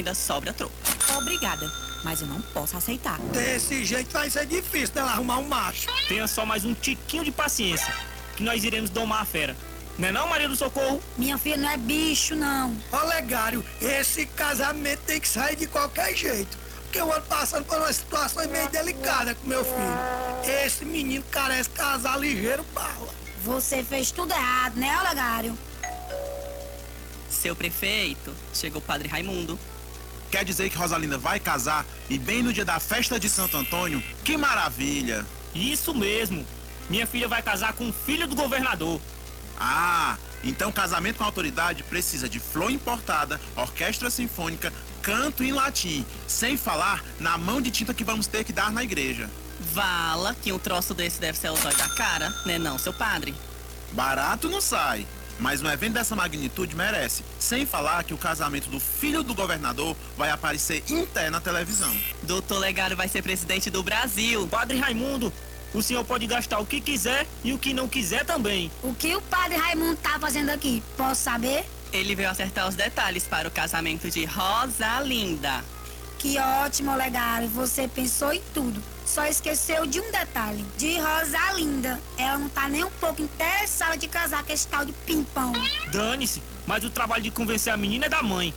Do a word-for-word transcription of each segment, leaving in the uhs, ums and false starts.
ainda sobra troco. Obrigada, mas eu não posso aceitar. Desse jeito vai ser difícil dela arrumar um macho. Tenha só mais um tiquinho de paciência, que nós iremos domar a fera. Não é não, Maria do Socorro? Minha filha não é bicho, não. Olegário, esse casamento tem que sair de qualquer jeito. Porque eu ando passando por uma situação meio delicada com meu filho. Esse menino carece casar ligeiro bala. Você fez tudo errado, né, Olegário? Seu prefeito, chegou o padre Raimundo. Quer dizer que Rosalinda vai casar e bem no dia da festa de Santo Antônio? Que maravilha! Isso mesmo. Minha filha vai casar com o filho do governador. Ah, então casamento com autoridade precisa de flor importada, orquestra sinfônica, canto em latim, sem falar na mão de tinta que vamos ter que dar na igreja. Vala, que um troço desse deve ser o zóio da cara, né não, seu padre? Barato não sai, mas um evento dessa magnitude merece. Sem falar que o casamento do filho do governador vai aparecer em pé na televisão. Doutor Olegário vai ser presidente do Brasil. Padre Raimundo, o senhor pode gastar o que quiser e o que não quiser também. O que o padre Raimundo tá fazendo aqui? Posso saber? Ele veio acertar os detalhes para o casamento de Rosalinda. Que ótimo, Olegário. Você pensou em tudo. Só esqueceu de um detalhe. De Rosalinda. Ela não tá nem um pouco interessada de casar com esse tal de pimpão. Dane-se, mas o trabalho de convencer a menina é da mãe.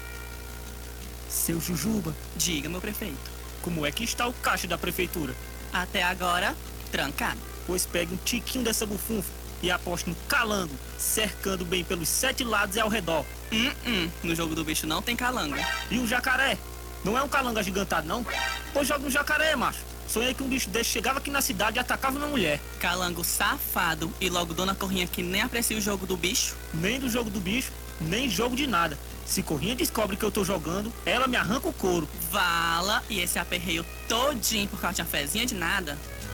Seu Jujuba, Diga, meu prefeito. como é que está o caixa da prefeitura? Até agora, trancado. Pois pegue um tiquinho dessa bufunfa e aposte no calango, cercando bem pelos sete lados e ao redor. Hum, hum, no jogo do bicho não tem calango. E o jacaré? Não é um calango agigantado, não? Pois joga um jacaré, macho. Sonhei que um bicho desse chegava aqui na cidade e atacava uma mulher. Calango safado e logo Dona Corrinha que nem aprecia o jogo do bicho. Nem do jogo do bicho, nem jogo de nada. Se Corrinha descobre que eu tô jogando, ela me arranca o couro. Vala, e esse aperreio todinho por causa de uma fezinha de nada.